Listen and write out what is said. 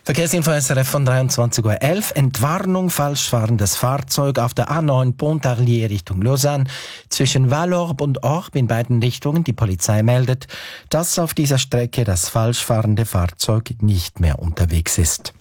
Verkehrsinfo SRF von 23.11 Uhr. Entwarnung, falsch fahrendes Fahrzeug auf der A9 Pontarlier Richtung Lausanne. Zwischen Vallorbe und Orb in beiden Richtungen. Die Polizei meldet, dass auf dieser Strecke das falsch fahrende Fahrzeug nicht mehr unterwegs ist.